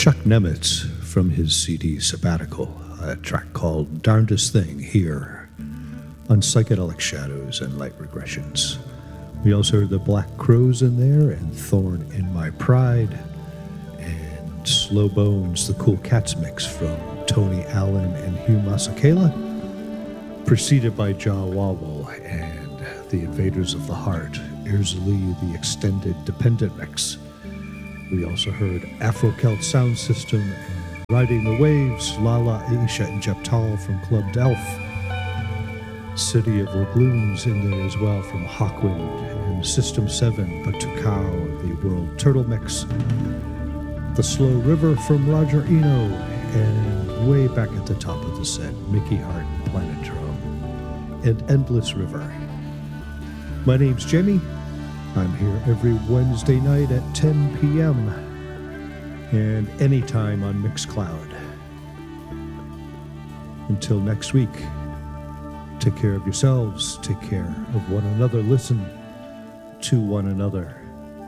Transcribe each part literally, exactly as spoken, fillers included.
Chuck Nemitz from his C D Sabbatical, a track called Darndest Thing here on Psychedelic Shadows and Light Regressions. We also heard the Black Crows in there and Thorn in My Pride and Slow Bones, the Cool Cats mix from Tony Allen and Hugh Masekela, preceded by Jah Wobble and the Invaders of the Heart, Irzali, the extended dependent mix. We also heard Afro-Celt Sound System and Riding the Waves, Lala, Aisha, and Jeptal from Club Delph. City of Lagoons in there as well from Hawkwind and System seven, Batukau, the World Turtle Mix. The Slow River from Roger Eno, and way back at the top of the set, Mickey Hart and Planet Drum, and Endless River. My name's Jamie. I'm here every Wednesday night at ten p.m. and anytime on Mixcloud. Until next week, take care of yourselves, take care of one another, listen to one another.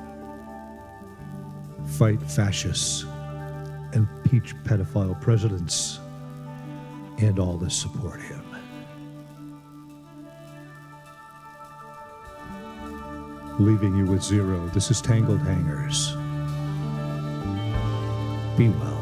Fight fascists and impeach pedophile presidents and all that support him. Leaving you with zero. This is Tangled Hangers. Be well.